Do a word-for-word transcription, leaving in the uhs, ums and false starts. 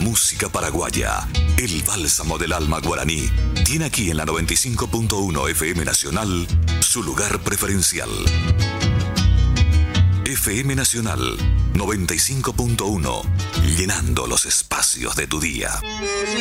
música paraguaya, el bálsamo del alma guaraní, tiene aquí en la noventa y cinco punto uno F M Nacional su lugar preferencial. F M Nacional noventa y cinco punto uno, llenando los espacios de tu día.